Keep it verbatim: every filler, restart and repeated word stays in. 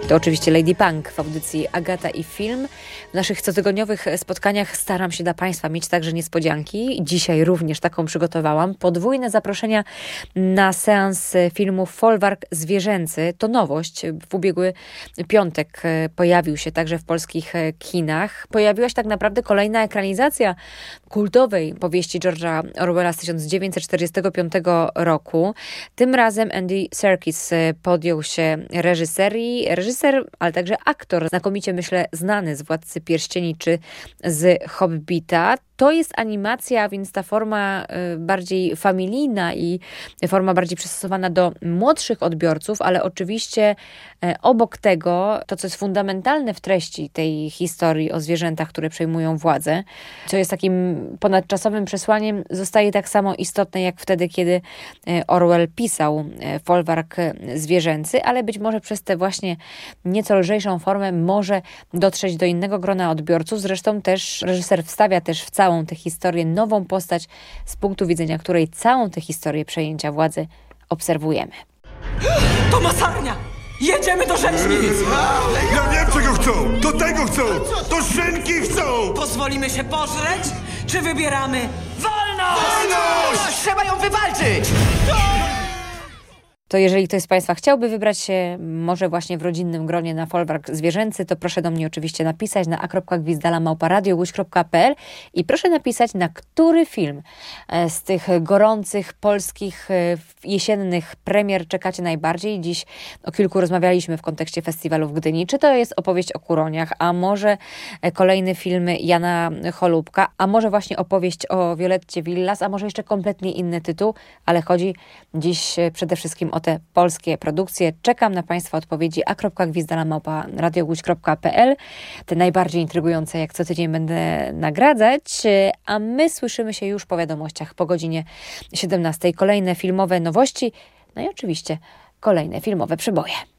To oczywiście Lady Punk w audycji Agata i Film. W naszych cotygodniowych spotkaniach staram się dla Państwa mieć także niespodzianki. Dzisiaj również taką przygotowałam. Podwójne zaproszenia na seans filmu Folwark Zwierzęcy. To nowość. W ubiegły piątek pojawił się także w polskich kinach. Pojawiła się tak naprawdę kolejna ekranizacja kultowej powieści George'a Orwella z tysiąc dziewięćset czterdziestego piątego roku. Tym razem Andy Serkis podjął się reżyserii. Reżyser, ale także aktor, znakomicie myślę znany z Władcy Pierścieni czy z Hobbita. To jest animacja, więc ta forma bardziej familijna i forma bardziej przystosowana do młodszych odbiorców, ale oczywiście obok tego, to co jest fundamentalne w treści tej historii o zwierzętach, które przejmują władzę, co jest takim ponadczasowym przesłaniem, zostaje tak samo istotne jak wtedy, kiedy Orwell pisał Folwark Zwierzęcy, ale być może przez tę właśnie nieco lżejszą formę może dotrzeć do innego grona odbiorców. Zresztą też reżyser wstawia też w całą tę historię nową postać, z punktu widzenia której całą tę historię przejęcia władzy obserwujemy. To masarnia! Jedziemy do rzeźnic! Ja wiem, czego chcą! Do tego chcą! Do szynki chcą! Pozwolimy się pożreć? Czy wybieramy wolność? Wolność! Trzeba ją wywalczyć! To jeżeli ktoś z Państwa chciałby wybrać się może właśnie w rodzinnym gronie na Folwark Zwierzęcy, to proszę do mnie oczywiście napisać na a kropka gwizdala małpa radio łódź kropka pe el i proszę napisać, na który film z tych gorących polskich jesiennych premier czekacie najbardziej. Dziś o kilku rozmawialiśmy w kontekście festiwalu w Gdyni. Czy to jest opowieść o Kuroniach, a może kolejny film Jana Cholubka, a może właśnie opowieść o Violetcie Villas, a może jeszcze kompletnie inny tytuł, ale chodzi dziś przede wszystkim o te polskie produkcje. Czekam na Państwa odpowiedzi a kropka gwizdala małpa radio łódź kropka pe el. Te najbardziej intrygujące, jak co tydzień będę nagradzać, a my słyszymy się już po wiadomościach po godzinie siedemnastej. Kolejne filmowe nowości, no i oczywiście kolejne filmowe przyboje.